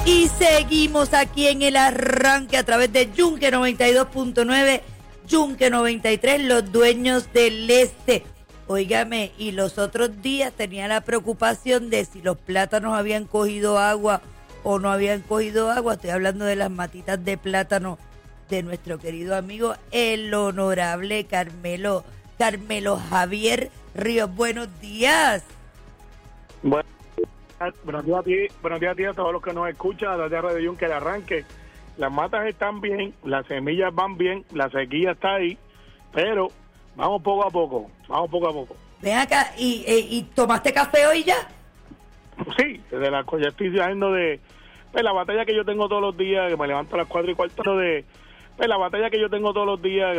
Y seguimos aquí en el arranque a través de Yunque 92.9, Yunque 93, los dueños del este. Óigame, y los otros días tenía la preocupación de si los plátanos habían cogido agua o no habían cogido agua. Estoy hablando de las matitas de plátano de nuestro querido amigo, el honorable Carmelo Javier Ríos. Buenos días. Buenos días a ti, a todos los que nos escuchan a través de Radio Yunque, el arranque. Las matas están bien, las semillas van bien, la sequía está ahí, pero vamos poco a poco. Ven acá, ¿y tomaste café hoy ya? Sí, ya estoy haciendo de la batalla que yo tengo todos los días, que me levanto a las 4:15 la batalla que yo tengo todos los días,